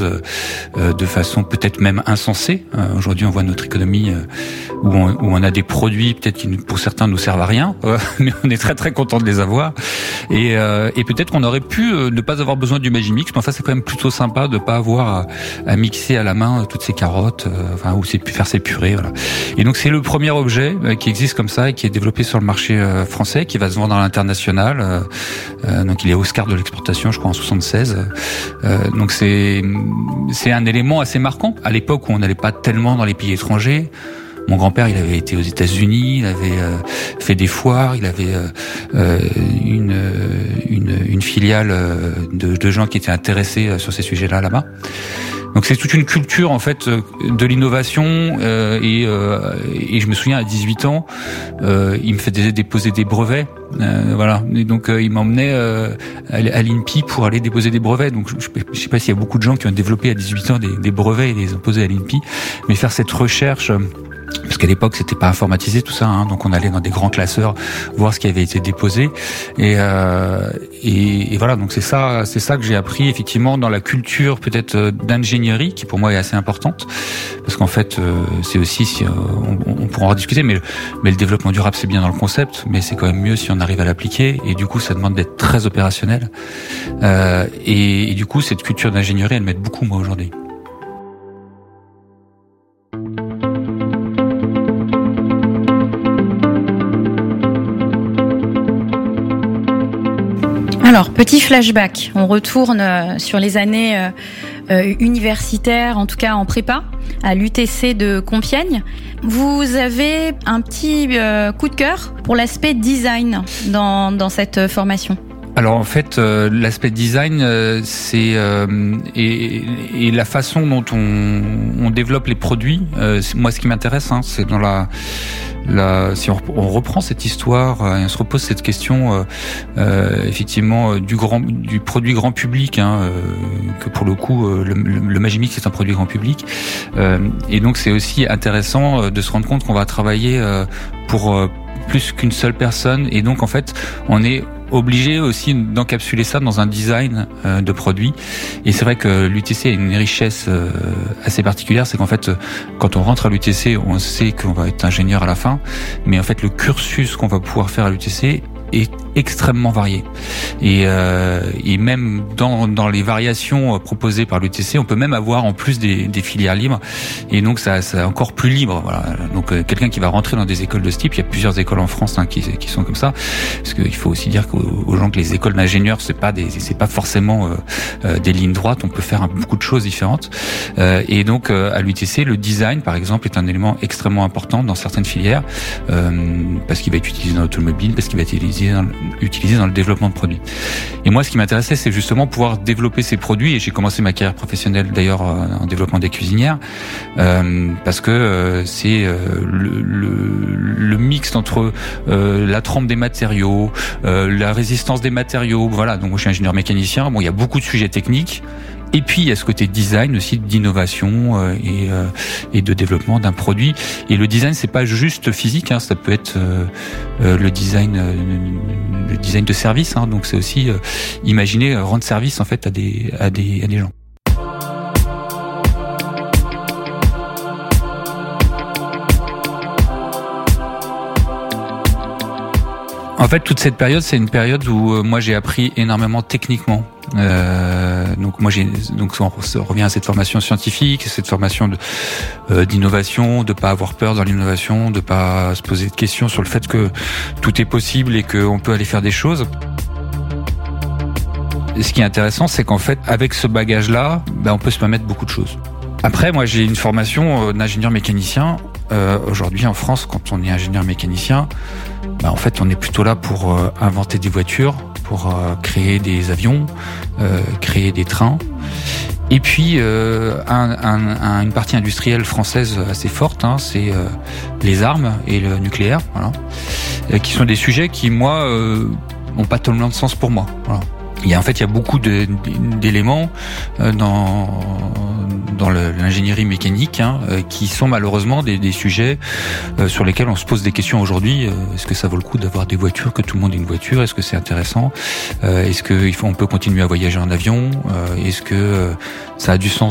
choses de façon peut-être même insensée. Aujourd'hui, on voit notre économie où on a des produits peut-être qui pour certains nous servent à rien, mais on est très très content de les avoir. Et peut-être qu'on aurait pu ne pas avoir besoin du Magimix, mais enfin c'est quand même plutôt sympa de pas avoir à mixer à la main toutes ces carottes, ou faire ses purées. Voilà. Et donc c'est le premier objet qui existe comme ça et qui est développé sur le marché français, qui va se vendre à l'international. Donc il est Oscar de l'exportation, je crois en 76. Donc c'est un élément assez marquant. À l'époque où on n'allait pas tellement dans les pays étrangers. Mon grand-père, il avait été aux États-Unis, il avait fait des foires, il avait une filiale de gens qui étaient intéressés sur ces sujets-là là-bas. Donc c'est toute une culture en fait de l'innovation et je me souviens à 18 ans, il me faisait déposer des brevets, voilà. Et donc il m'emmenait à l'INPI pour aller déposer des brevets. Donc je sais pas s'il y a beaucoup de gens qui ont développé à 18 ans des brevets et les ont posés à l'INPI, mais faire cette recherche. Parce qu'à l'époque, c'était pas informatisé tout ça, hein, donc on allait dans des grands classeurs voir ce qui avait été déposé, et voilà. Donc c'est ça que j'ai appris effectivement dans la culture peut-être d'ingénierie, qui pour moi est assez importante, parce qu'en fait c'est aussi si on pourra en discuter, mais le développement durable c'est bien dans le concept, mais c'est quand même mieux si on arrive à l'appliquer, et du coup ça demande d'être très opérationnel, et du coup cette culture d'ingénierie elle m'aide beaucoup moi aujourd'hui. Alors, petit flashback, on retourne sur les années universitaires, en tout cas en prépa, à l'UTC de Compiègne. Vous avez un petit coup de cœur pour l'aspect design dans cette formation. Alors en fait, l'aspect design, c'est et la façon dont on développe les produits. Moi, ce qui m'intéresse, hein, c'est dans si on reprend cette histoire et on se repose cette question, effectivement, du produit grand public, hein, que pour le coup, le Magimix c'est un produit grand public, et donc c'est aussi intéressant de se rendre compte qu'on va travailler pour plus qu'une seule personne, et donc en fait, on est obligé aussi d'encapsuler ça dans un design de produit. Et c'est vrai que l'UTC a une richesse assez particulière, c'est qu'en fait, quand on rentre à l'UTC, on sait qu'on va être ingénieur à la fin, mais en fait, le cursus qu'on va pouvoir faire à l'UTC est extrêmement varié. Et même dans les variations proposées par l'UTC, on peut même avoir en plus des filières libres. Et donc ça c'est encore plus libre. Voilà. Donc quelqu'un qui va rentrer dans des écoles de ce type, il y a plusieurs écoles en France qui sont comme ça. Parce qu'il faut aussi dire aux gens que les écoles d'ingénieurs c'est pas forcément des lignes droites. On peut faire beaucoup de choses différentes. Et donc à l'UTC, le design par exemple est un élément extrêmement important dans certaines filières, parce qu'il va être utilisé dans l'automobile, parce qu'il va être utilisé dans le développement de produits. Et moi, ce qui m'intéressait, c'est justement pouvoir développer ces produits. Et j'ai commencé ma carrière professionnelle d'ailleurs en développement des cuisinières, parce que c'est le mix entre la trempe des matériaux, la résistance des matériaux. Voilà. Donc moi, je suis ingénieur mécanicien. Bon, il y a beaucoup de sujets techniques. Et puis il y a ce côté design aussi, d'innovation et de développement d'un produit. Et le design c'est pas juste physique, hein, ça peut être le design de service. Hein, donc c'est aussi imaginer rendre service en fait à des gens. En fait, toute cette période, c'est une période où moi j'ai appris énormément techniquement. Donc moi on revient à cette formation scientifique, cette formation d'innovation, de pas avoir peur dans l'innovation, de pas se poser de questions sur le fait que tout est possible et qu'on peut aller faire des choses. Et ce qui est intéressant, c'est qu'en fait, avec ce bagage-là, on peut se permettre beaucoup de choses. Après, moi j'ai une formation d'ingénieur mécanicien. Aujourd'hui en France, quand on est ingénieur mécanicien, en fait on est plutôt là pour inventer des voitures, pour créer des avions, créer des trains. Et puis une partie industrielle française assez forte, hein, c'est les armes et le nucléaire, voilà, qui sont des sujets qui moi n'ont pas tellement de sens pour moi. Voilà. Il y a beaucoup d'éléments dans l'ingénierie mécanique, hein, qui sont malheureusement des sujets sur lesquels on se pose des questions aujourd'hui. Est-ce que ça vaut le coup d'avoir des voitures, que tout le monde ait une voiture? Est-ce que c'est intéressant? Est-ce qu'on peut continuer à voyager en avion? Est-ce que ça a du sens